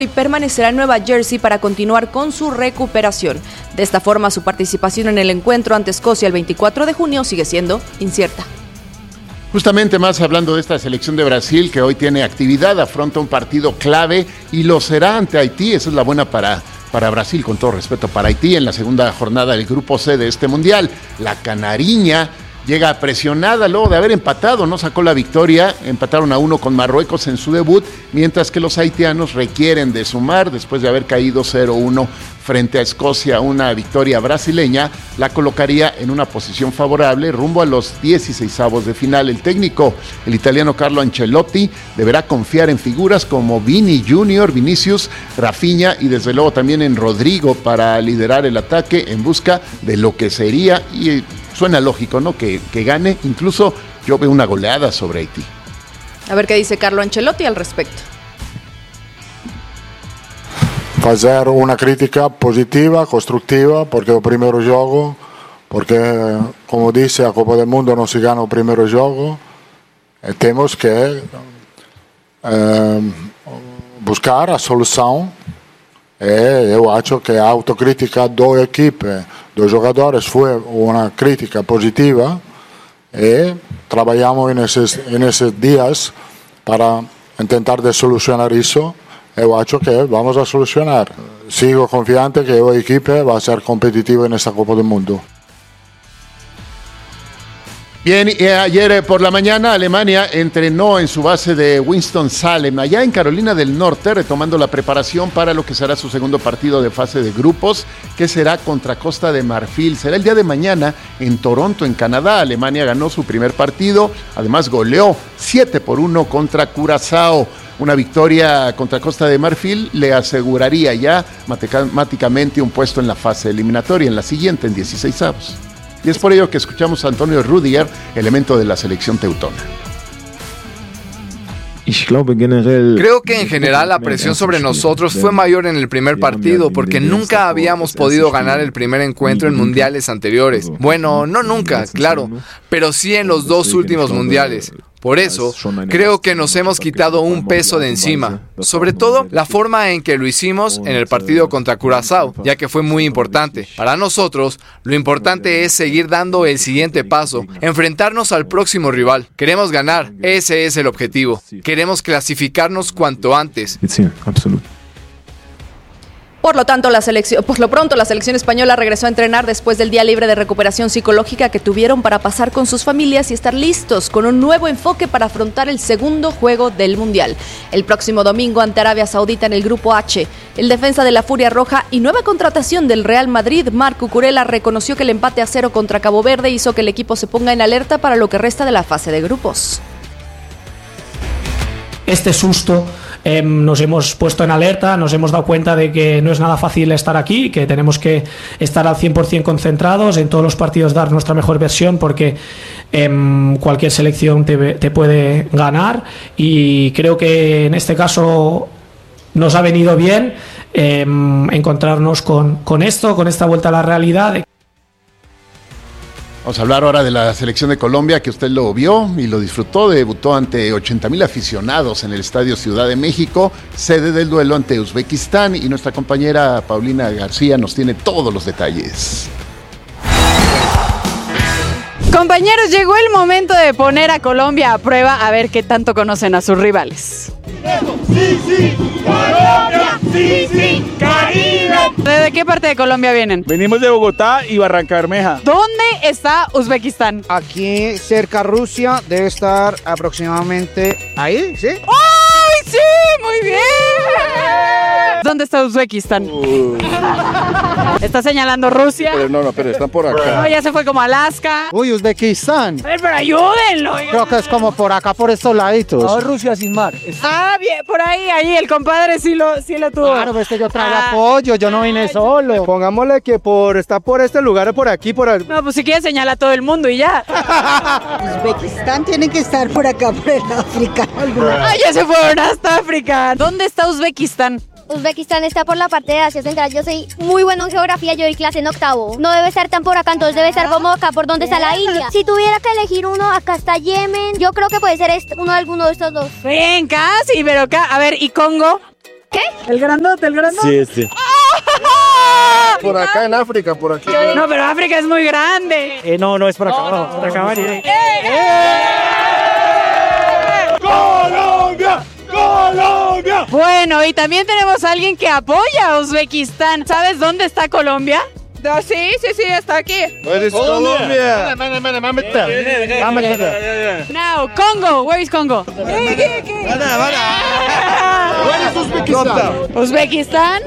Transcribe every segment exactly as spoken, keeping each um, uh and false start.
y permanecerá en Nueva Jersey para continuar con su recuperación. De esta forma, su participación en el encuentro ante Escocia el veinticuatro de junio sigue siendo incierta. Justamente más hablando de esta selección de Brasil, que hoy tiene actividad, afronta un partido clave y lo será ante Haití. Esa es la buena para, para Brasil, con todo respeto para Haití, en la segunda jornada del Grupo C de este Mundial. La canariña llega presionada luego de haber empatado, no sacó la victoria, empataron a uno con Marruecos en su debut, mientras que los haitianos requieren de sumar después de haber caído cero uno frente a Escocia. Una victoria brasileña la colocaría en una posición favorable rumbo a los dieciseisavos de final. El técnico, el italiano Carlo Ancelotti, deberá confiar en figuras como Vini Junior, Vinicius, Rafinha y desde luego también en Rodrigo para liderar el ataque en busca de lo que sería, y suena lógico, ¿no?, que, que gane. Incluso yo veo una goleada sobre Haití. A ver qué dice Carlo Ancelotti al respecto. Fazer una crítica positiva, constructiva, porque o primeiro jogo, porque, como disse, a Copa do Mundo não se gana o primeiro jogo, e temos que eh, buscar a solução. E eu acho que a autocrítica da equipe, dos jogadores, foi uma crítica positiva e trabalhamos nesses, nesses dias para tentar de solucionar isso. Eu acho que vamos a solucionar. Sigo confiante que a equipe va a ser competitiva en esta Copa del Mundo. Bien, y ayer por la mañana Alemania entrenó en su base de Winston-Salem, allá en Carolina del Norte, retomando la preparación para lo que será su segundo partido de fase de grupos, que será contra Costa de Marfil. Será el día de mañana en Toronto, en Canadá. Alemania ganó su primer partido, además goleó siete por uno contra Curazao. Una victoria contra Costa de Marfil le aseguraría ya matemáticamente un puesto en la fase eliminatoria, en la siguiente, en dieciseisavos. Y es por ello que escuchamos a Antonio Rüdiger, elemento de la selección teutona. Creo que en general la presión sobre nosotros fue mayor en el primer partido porque nunca habíamos podido ganar el primer encuentro en mundiales anteriores. Bueno, no nunca, claro, pero sí en los dos últimos mundiales. Por eso, creo que nos hemos quitado un peso de encima, sobre todo la forma en que lo hicimos en el partido contra Curazao, ya que fue muy importante. Para nosotros, lo importante es seguir dando el siguiente paso, enfrentarnos al próximo rival. Queremos ganar, ese es el objetivo. Queremos clasificarnos cuanto antes. Sí, absolutamente. Por lo tanto, la selección, por lo pronto, la selección española regresó a entrenar después del día libre de recuperación psicológica que tuvieron para pasar con sus familias y estar listos con un nuevo enfoque para afrontar el segundo juego del Mundial. El próximo domingo ante Arabia Saudita en el Grupo H, el defensa de la Furia Roja y nueva contratación del Real Madrid, Marc Cucurella, reconoció que el empate a cero contra Cabo Verde hizo que el equipo se ponga en alerta para lo que resta de la fase de grupos. Este susto eh, nos hemos puesto en alerta, nos hemos dado cuenta de que no es nada fácil estar aquí, que tenemos que estar al cien por ciento concentrados, en todos los partidos dar nuestra mejor versión porque eh, cualquier selección te, te puede ganar y creo que en este caso nos ha venido bien eh, encontrarnos con, con esto, con esta vuelta a la realidad. Vamos a hablar ahora de la selección de Colombia, que usted lo vio y lo disfrutó. Debutó ante ochenta mil aficionados en el Estadio Ciudad de México, sede del duelo ante Uzbekistán, y nuestra compañera Paulina García nos tiene todos los detalles. Compañeros, llegó el momento de poner a Colombia a prueba a ver qué tanto conocen a sus rivales. Sí, sí, Colombia, sí, sí, Caribe. ¿De qué parte de Colombia vienen? Venimos de Bogotá y Barranca Bermeja. ¿Dónde está Uzbekistán? Aquí cerca Rusia, debe estar aproximadamente ahí, ¿sí? ¡Ay, sí! ¡Muy bien! ¿Dónde está Uzbekistán? Uh. ¿Está señalando Rusia? Pero no, no, pero están por acá. No, ya se fue como Alaska. Uy, Uzbekistán. A ver, pero ayúdenlo. Creo que es como por acá, por estos laditos. No, Rusia sin mar. Ah, bien, por ahí, ahí, el compadre sí lo, sí lo tuvo. Claro, ves que yo traigo ah. apoyo, yo no vine solo. Pongámosle que por está por este lugar, por aquí, por aquí. No, pues si quiere señala a todo el mundo y ya. Uzbekistán tiene que estar por acá, por el África. Ay, ya se fueron hasta África. ¿Dónde está Uzbekistán? Uzbekistán está por la parte de Asia Central. Yo soy muy bueno en geografía, yo doy clase en octavo. No debe estar tan por acá, entonces debe estar como acá, por donde está la India. Si tuviera que elegir uno, acá está Yemen. Yo creo que puede ser este, uno de alguno de estos dos. Bien, casi, pero acá. A ver, ¿y Congo? ¿Qué? El grandote, el grandote. Sí, sí. Por acá en África, por aquí. No, pero África es muy grande. Eh, no, no es por acá, no, no, por acá, Mari. ¡Colombia! ¡Colombia! Bueno, y también tenemos a alguien que apoya a Uzbekistán. ¿Sabes dónde está Colombia? No, sí, sí, sí, está aquí. Where is Colombia? Now, Congo. Where is Congo? Where is Uzbekistan? Uzbekistán.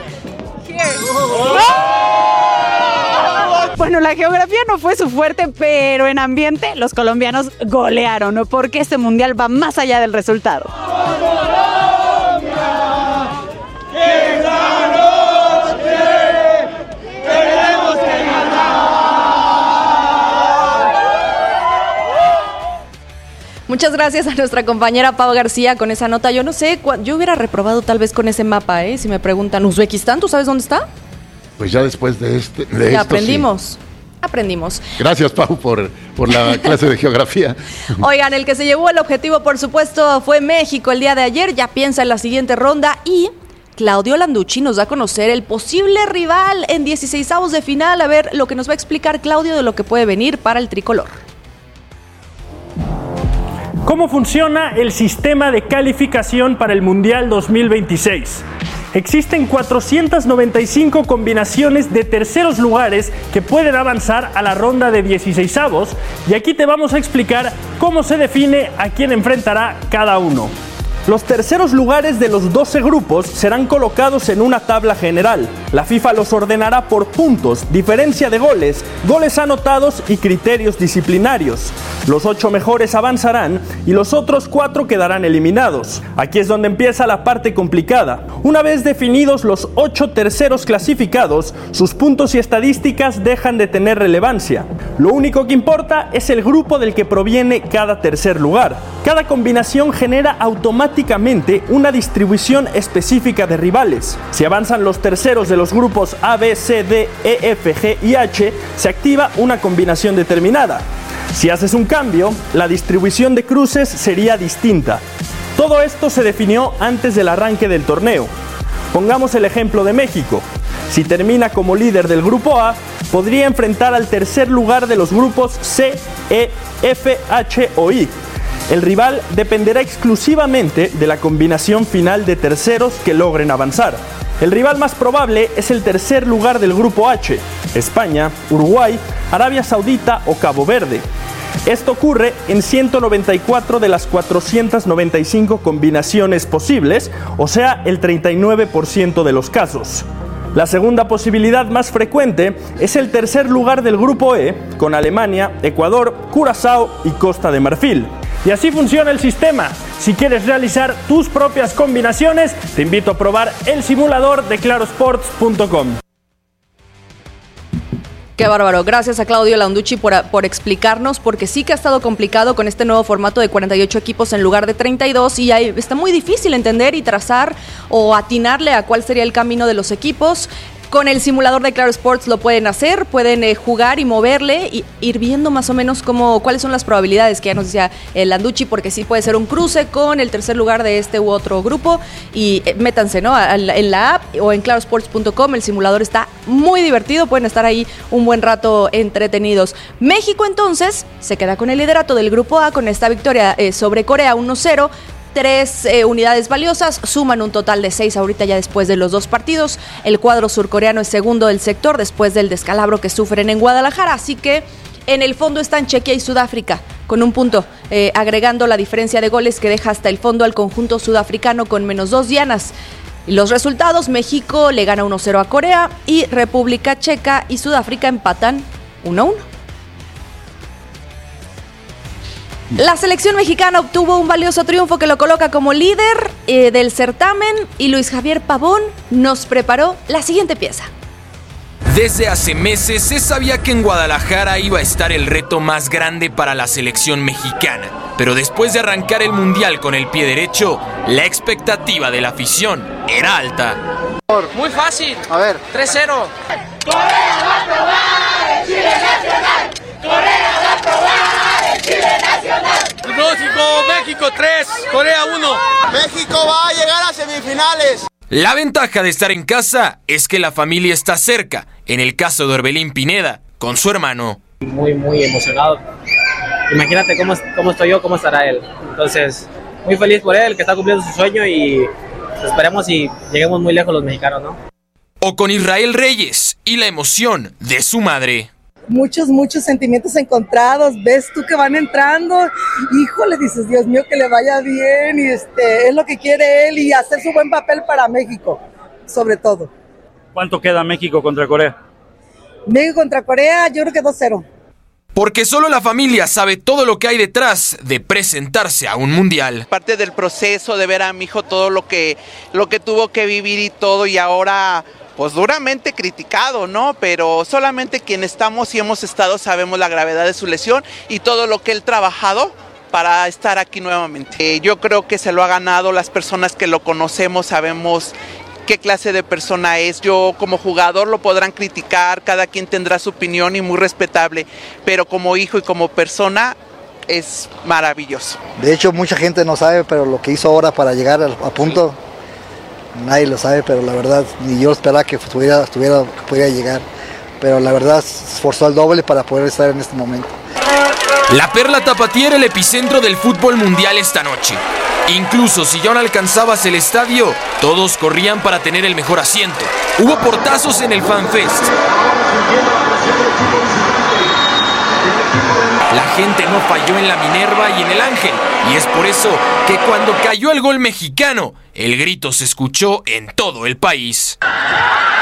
Bueno, la geografía no fue su fuerte, pero en ambiente los colombianos golearon, ¿no? Porque este mundial va más allá del resultado. Muchas gracias a nuestra compañera Pau García con esa nota. Yo no sé, yo hubiera reprobado tal vez con ese mapa, ¿eh? Si me preguntan, ¿Uzbekistán, tú sabes dónde está? Pues ya después de este de ya esto, aprendimos, sí. aprendimos. Gracias, Pau, por, por la clase de geografía. Oigan, el que se llevó el objetivo, por supuesto, fue México el día de ayer. Ya piensa en la siguiente ronda y Claudio Landucci nos da a conocer el posible rival en dieciseisavos de final. A ver lo que nos va a explicar Claudio de lo que puede venir para el tricolor. ¿Cómo funciona el sistema de calificación para el Mundial dos mil veintiséis? Existen cuatrocientas noventa y cinco combinaciones de terceros lugares que pueden avanzar a la ronda de dieciseisavos y aquí te vamos a explicar cómo se define a quién enfrentará cada uno. Los terceros lugares de los doce grupos serán colocados en una tabla general. La FIFA los ordenará por puntos, diferencia de goles, goles anotados y criterios disciplinarios. Los ocho mejores avanzarán y los otros cuatro quedarán eliminados. Aquí es donde empieza la parte complicada. Una vez definidos los ocho terceros clasificados, sus puntos y estadísticas dejan de tener relevancia. Lo único que importa es el grupo del que proviene cada tercer lugar. Cada combinación genera automáticamente una distribución específica de rivales. Si avanzan los terceros de los grupos A, B, C, D, E, F, G y H, se activa una combinación determinada. Si haces un cambio, la distribución de cruces sería distinta. Todo esto se definió antes del arranque del torneo. Pongamos el ejemplo de México. Si termina como líder del grupo A, podría enfrentar al tercer lugar de los grupos C, E, F, H o I. El rival dependerá exclusivamente de la combinación final de terceros que logren avanzar. El rival más probable es el tercer lugar del grupo H, España, Uruguay, Arabia Saudita o Cabo Verde. Esto ocurre en ciento noventa y cuatro de las cuatrocientas noventa y cinco combinaciones posibles, o sea, el treinta y nueve por ciento de los casos. La segunda posibilidad más frecuente es el tercer lugar del grupo E, con Alemania, Ecuador, Curazao y Costa de Marfil. Y así funciona el sistema. Si quieres realizar tus propias combinaciones, te invito a probar el simulador de claro sports punto com. Qué bárbaro. Gracias a Claudio Landucci por, por explicarnos, porque sí que ha estado complicado con este nuevo formato de cuarenta y ocho equipos en lugar de treinta y dos y hay, está muy difícil entender y trazar o atinarle a cuál sería el camino de los equipos. Con el simulador de Claro Sports lo pueden hacer, pueden eh, jugar y moverle y ir viendo más o menos cómo, cuáles son las probabilidades que ya nos decía el Landucci, porque sí puede ser un cruce con el tercer lugar de este u otro grupo y eh, métanse, ¿no? A, a, en la app o en claro sports punto com, el simulador está muy divertido, pueden estar ahí un buen rato entretenidos. México entonces se queda con el liderato del grupo A con esta victoria eh, sobre Corea uno cero. Tres eh, unidades valiosas, suman un total de seis ahorita ya después de los dos partidos. El cuadro surcoreano es segundo del sector después del descalabro que sufren en Guadalajara, así que en el fondo están Chequia y Sudáfrica con un punto, eh, agregando la diferencia de goles que deja hasta el fondo al conjunto sudafricano con menos dos dianas. Los resultados: México le gana uno cero a Corea y República Checa y Sudáfrica empatan uno a uno. La selección mexicana obtuvo un valioso triunfo que lo coloca como líder eh, del certamen y Luis Javier Pavón nos preparó la siguiente pieza. Desde hace meses se sabía que en Guadalajara iba a estar el reto más grande para la selección mexicana, pero después de arrancar el Mundial con el pie derecho, la expectativa de la afición era alta. Muy fácil, a ver, tres cero. Corea va a probar el Chile nacional. Corea va a probar el Chile nacional. Pronóstico: México tres, Corea uno. México va a llegar a semifinales. La ventaja de estar en casa es que la familia está cerca, en el caso de Orbelín Pineda, con su hermano. Muy, muy emocionado. Imagínate cómo, cómo estoy yo, cómo estará él. Entonces, muy feliz por él, que está cumpliendo su sueño y esperemos y lleguemos muy lejos los mexicanos, ¿no? O con Israel Reyes y la emoción de su madre. Muchos, muchos sentimientos encontrados. Ves tú que van entrando, híjole, dices, Dios mío, que le vaya bien, y este, es lo que quiere él, y hacer su buen papel para México, sobre todo. ¿Cuánto queda México contra Corea? México contra Corea, yo creo que dos cero. Porque solo la familia sabe todo lo que hay detrás de presentarse a un mundial. Parte del proceso de ver a mi hijo todo lo que, lo que tuvo que vivir y todo, y ahora pues duramente criticado, ¿no? Pero solamente quien estamos y hemos estado sabemos la gravedad de su lesión y todo lo que él trabajado para estar aquí nuevamente. Yo creo que se lo ha ganado, las personas que lo conocemos sabemos qué clase de persona es. Yo como jugador lo podrán criticar, cada quien tendrá su opinión y muy respetable, pero como hijo y como persona es maravilloso. De hecho, mucha gente no sabe, pero lo que hizo ahora para llegar a, a punto, nadie lo sabe, pero la verdad, ni yo esperaba que estuviera, estuviera, que pudiera llegar, pero la verdad se esforzó al doble para poder estar en este momento. La Perla Tapatía era el epicentro del fútbol mundial esta noche. Incluso si ya no alcanzabas el estadio, todos corrían para tener el mejor asiento. Hubo portazos en el FanFest. La gente no falló en la Minerva y en el Ángel, y es por eso que cuando cayó el gol mexicano, el grito se escuchó en todo el país.